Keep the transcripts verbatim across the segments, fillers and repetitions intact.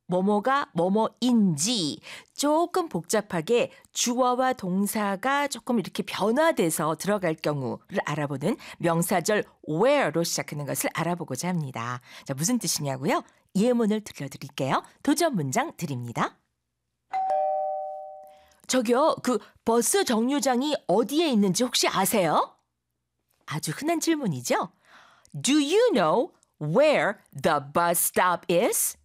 뭐뭐가 뭐뭐인지 조금 복잡하게 주어와 동사가 조금 이렇게 변화돼서 들어갈 경우를 알아보는 명사절 where로 시작하는 것을 알아보고자 합니다. 자, 무슨 뜻이냐고요? 예문을 들려드릴게요. 도전 문장 드립니다. 저기요, 그 버스 정류장이 어디에 있는지 혹시 아세요? 아주 흔한 질문이죠. Do you know where the bus stop is?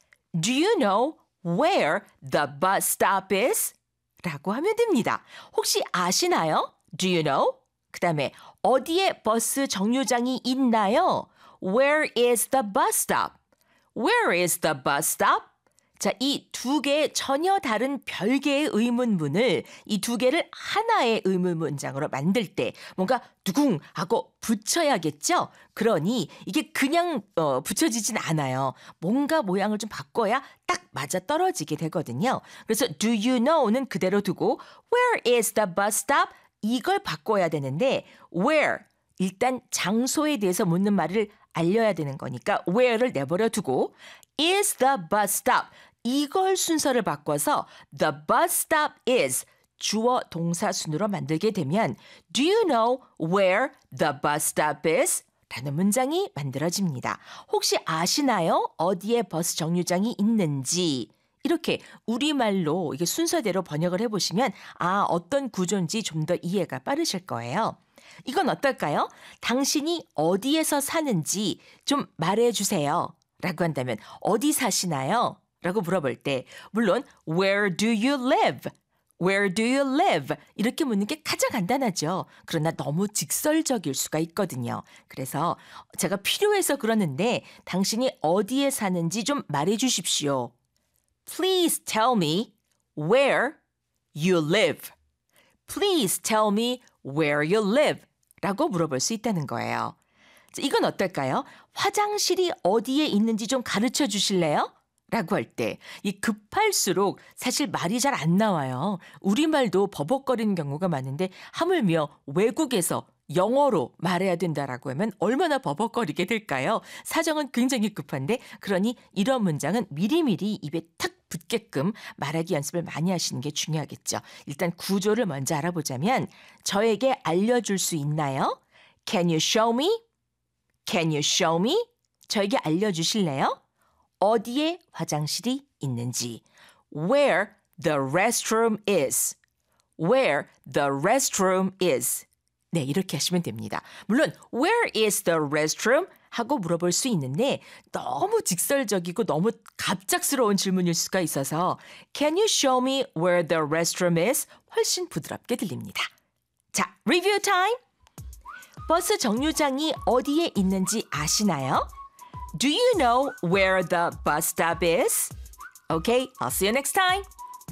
Do you know where the bus stop is? 라고 하면 됩니다. 혹시 아시나요? Do you know? 그 다음에 어디에 버스 정류장이 있나요? Where is the bus stop? Where is the bus stop? 자, 이 두 개의 전혀 다른 별개의 의문문을 이 두 개를 하나의 의문문장으로 만들 때 뭔가 두궁 하고 붙여야겠죠? 그러니 이게 그냥 어, 붙여지진 않아요. 뭔가 모양을 좀 바꿔야 딱 맞아 떨어지게 되거든요. 그래서 do you know는 그대로 두고 where is the bus stop? 이걸 바꿔야 되는데 where 일단 장소에 대해서 묻는 말을 알려야 되는 거니까 where를 내버려 두고 is the bus stop 이걸 순서를 바꿔서 the bus stop is 주어 동사 순으로 만들게 되면 do you know where the bus stop is? 라는 문장이 만들어집니다. 혹시 아시나요? 어디에 버스 정류장이 있는지. 이렇게 우리말로 이게 순서대로 번역을 해보시면 아 어떤 구조인지 좀 더 이해가 빠르실 거예요. 이건 어떨까요? 당신이 어디에서 사는지 좀 말해주세요. 라고 한다면 어디 사시나요? 라고 물어볼 때 물론 Where do you live? Where do you live? 이렇게 묻는 게 가장 간단하죠. 그러나 너무 직설적일 수가 있거든요. 그래서 제가 필요해서 그러는데 당신이 어디에 사는지 좀 말해주십시오. Please tell me where you live. Please tell me where you live. 라고 물어볼 수 있다는 거예요. 이건 어떨까요? 화장실이 어디에 있는지 좀 가르쳐 주실래요? 라고 할 때 이 급할수록 사실 말이 잘 안 나와요. 우리말도 버벅거리는 경우가 많은데 하물며 외국에서 영어로 말해야 된다라고 하면 얼마나 버벅거리게 될까요? 사정은 굉장히 급한데 그러니 이런 문장은 미리미리 입에 탁 붙게끔 말하기 연습을 많이 하시는 게 중요하겠죠. 일단 구조를 먼저 알아보자면 저에게 알려줄 수 있나요? Can you show me? Can you show me? 저에게 알려주실래요? 어디에 화장실이 있는지. Where the restroom is. Where the restroom is. 네, 이렇게 하시면 됩니다. 물론 Where is the restroom? 하고 물어볼 수 있는데 너무 직설적이고 너무 갑작스러운 질문일 수가 있어서 Can you show me where the restroom is? 훨씬 부드럽게 들립니다. 자, 리뷰 타임! 버스 정류장이 어디에 있는지 아시나요? Do you know where the bus stop is? Okay, I'll see you next time.